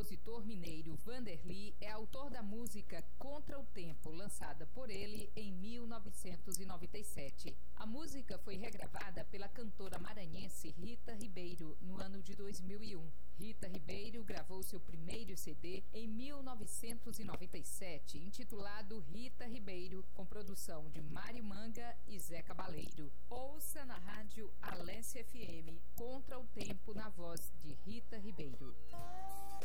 compositor mineiro Vanderly é autor da música Contra o Tempo, lançada por ele em 1997. A música foi regravada pela cantora maranhense Rita Ribeiro no ano de 2001. Rita Ribeiro gravou seu primeiro CD em 1997, intitulado Rita Ribeiro, com produção de Mário Manga e Zé Cabaleiro. Ouça na rádio Alesse FM Contra o Tempo, na voz de Rita Ribeiro.